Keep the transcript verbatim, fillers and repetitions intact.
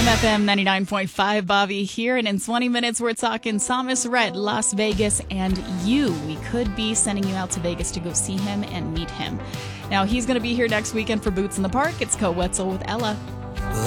F M ninety-nine point five, Bobby here, and in twenty minutes we're talking Thomas Rhett, Las Vegas, and you. We could be sending you out to Vegas to go see him and meet him. Now, he's going to be here next weekend for Boots in the Park. It's Co Wetzel with Ella.